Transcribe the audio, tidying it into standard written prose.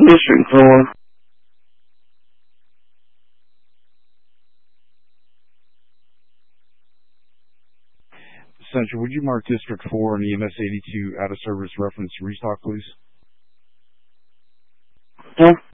District 4. Central, would you mark District 4 and EMS 82 out of service reference restock, please? Yeah.